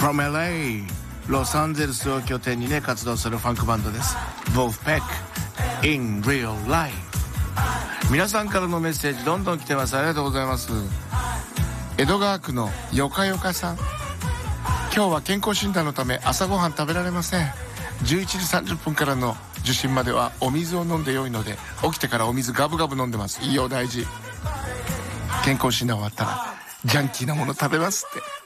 from LA ロサンゼルスを拠点にね活動するファンクバンドです。 Wolfpack in real life。 皆さんからのメッセージどんどん来てます。ありがとうございます。江戸川区のよかよかさん、今日は健康診断のため朝ごはん食べられません。11時30分からの受診まではお水を飲んで良いので、起きてからお水ガブガブ飲んでます。いいよ、大事。健康診断終わったらジャンキーなもの食べますって。